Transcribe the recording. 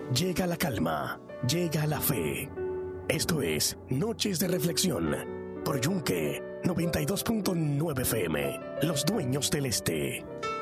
Llega la calma, llega la fe. Esto es Noches de Reflexión por Yunque 92.9 FM, los dueños del este.